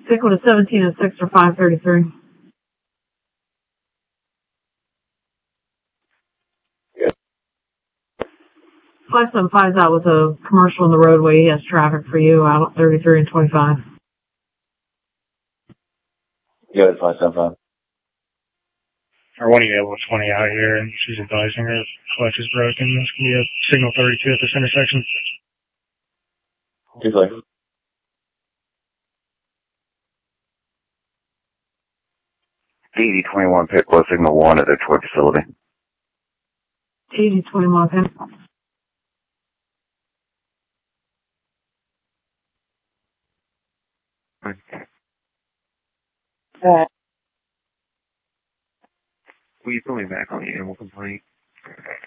Stick with a 17 and 6 or 533. Good. 575's out with a commercial in the roadway. He has traffic for you out at 33 and 25. Good, 575. Or one able 20 out here, and she's advising her clutch is broken. This can be a signal 32 at this intersection. 2 seconds. 8021 pit close signal 1 at the Detroit facility. 8021, okay. Will you put me back on the animal complaint?